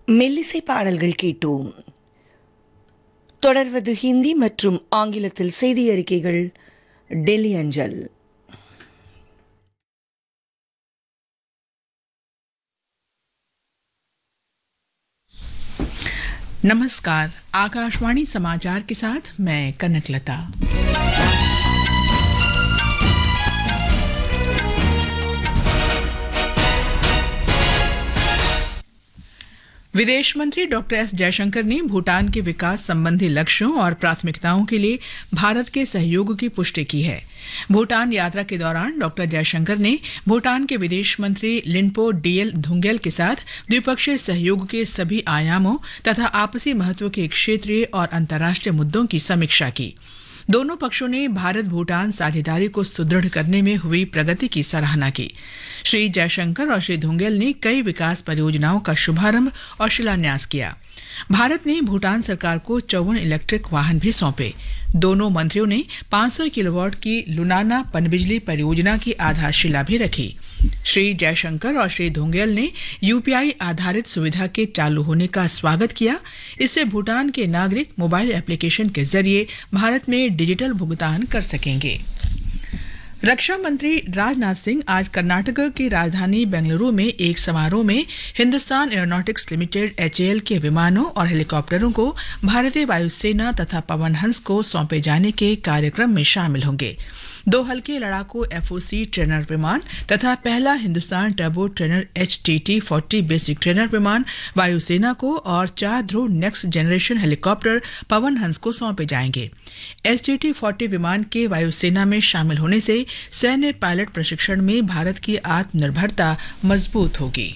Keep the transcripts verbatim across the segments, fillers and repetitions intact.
மெல்லிசை பாடல்கள் கேட்டோம். தொடர்வது ஹிந்தி மற்றும் ஆங்கிலத்தில் செய்தி அறிக்கைகள் டெல்லி அஞ்சல். नमस्कार, आकाशवाणी समाचार के साथ मैं कनकलता। विदेश मंत्री डॉक्टर एस जयशंकर ने भूटान के विकास संबंधी लक्ष्यों और प्राथमिकताओं के लिए भारत के सहयोग की पुष्टि की है। भूटान यात्रा के दौरान डॉक्टर जयशंकर ने भूटान के विदेश मंत्री लिनपो डीएल धुंगेल के साथ द्विपक्षीय सहयोग के सभी आयामों तथा आपसी महत्व के क्षेत्रीय और अंतर्राष्ट्रीय मुद्दों की समीक्षा की। दोनों पक्षों ने भारत भूटान साझेदारी को सुदृढ़ करने में हुई प्रगति की सराहना की। श्री जयशंकर और श्री धुंगेल ने कई विकास परियोजनाओं का शुभारंभ और शिलान्यास किया। भारत ने भूटान सरकार को चौवन इलेक्ट्रिक वाहन भी सौंपे। दोनों मंत्रियों ने पाँच सौ किलोवाट की लुनाना पनबिजली परियोजना की आधारशिला भी रखी। श्री जयशंकर और श्री धुंगेल ने यूपीआई आधारित सुविधा के चालू होने का स्वागत किया। इससे भूटान के नागरिक मोबाइल एप्लीकेशन के जरिए भारत में डिजिटल भुगतान कर सकेंगे। रक्षा मंत्री राजनाथ सिंह आज कर्नाटक की राजधानी बेंगलुरु में एक समारोह में हिंदुस्तान एरोनॉटिक्स लिमिटेड एचएएल के विमानों और हेलीकॉप्टरों को भारतीय वायुसेना तथा पवन हंस को सौंपे जाने के कार्यक्रम में शामिल होंगे। दो हल्के लड़ाकू एफओसी ट्रेनर विमान तथा पहला Hindustan turbo trainer H T T forty basic trainer विमान वायुसेना को और चार ध्रुव next generation helicopter Pawan Hans को सौंपे जाएंगे। एच टी टी फोर्टी विमान के वायुसेना में शामिल होने से सैन्य पायलट प्रशिक्षण में भारत की आत्मनिर्भरता मजबूत होगी।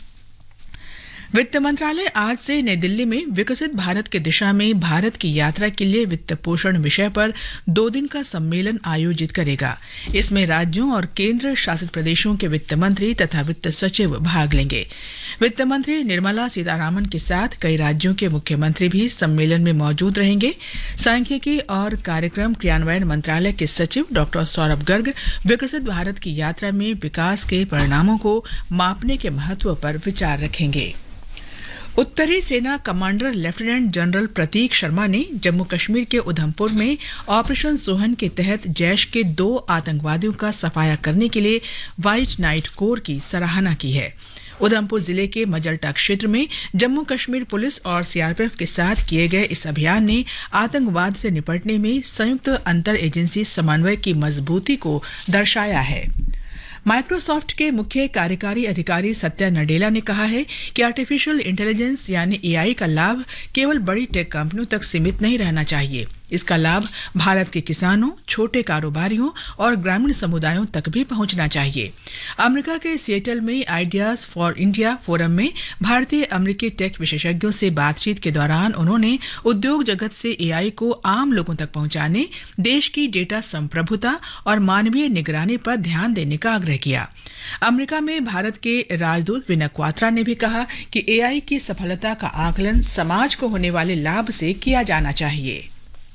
वित्त मंत्रालय आज से नई दिल्ली में विकसित भारत की दिशा में भारत की यात्रा के लिए वित्त पोषण विषय पर दो दिन का सम्मेलन आयोजित करेगा। इसमें राज्यों और केंद्र शासित प्रदेशों के वित्त मंत्री तथा वित्त सचिव भाग लेंगे। वित्त मंत्री निर्मला सीतारामन के साथ कई राज्यों के मुख्यमंत्री भी सम्मेलन में मौजूद रहेंगे। सांख्यिकी और कार्यक्रम क्रियान्वयन मंत्रालय के सचिव डॉक्टर सौरभ गर्ग विकसित भारत की यात्रा में विकास के परिणामों को मापने के महत्व पर विचार रखेंगे। उत्तरी सेना कमांडर लेफ्टिनेंट जनरल प्रतीक शर्मा ने जम्मू कश्मीर के उधमपुर में ऑपरेशन सोहन के तहत जैश के दो आतंकवादियों का सफाया करने के लिए व्हाइट नाइट कोर की सराहना की है। उधमपुर जिले के मजल्टा क्षेत्र में जम्मू कश्मीर पुलिस और सीआरपीएफ के साथ किए गए इस अभियान ने आतंकवाद से निपटने में संयुक्त अंतर एजेंसी समन्वय की मजबूती को दर्शाया है। माइक्रोसॉफ्ट के मुख्य कार्यकारी अधिकारी सत्या नडेला ने कहा है कि आर्टिफिशियल इंटेलिजेंस यानी एआई का लाभ केवल बड़ी टेक कंपनियों तक सीमित नहीं रहना चाहिए। इसका लाभ भारत के किसानों, छोटे कारोबारियों और ग्रामीण समुदायों तक भी पहुंचना चाहिए। अमेरिका के सिएटल में आइडियाज फॉर इंडिया फोरम में भारतीय अमेरिकी टेक विशेषज्ञों से बातचीत के दौरान उन्होंने उद्योग जगत से एआई को आम लोगों तक पहुंचाने, देश की डेटा संप्रभुता और मानवीय निगरानी पर ध्यान देने का आग्रह किया। अमेरिका में भारत के राजदूत विनय क्वात्रा ने भी कहा कि एआई की सफलता का आकलन समाज को होने वाले लाभ से किया जाना चाहिए।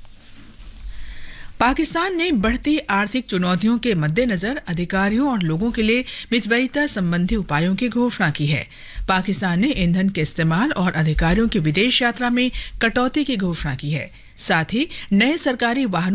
पाकिस्तान ने बढ़ती आर्थिक चुनौतियों के मद्देनजर अधिकारियों और लोगों के लिए मितव्ययिता संबंधी उपायों की घोषणा की है। पाकिस्तान ने ईंधन के इस्तेमाल और अधिकारियों की विदेश यात्रा में कटौती की घोषणा की है। साथ ही नए सरकारी वाहनों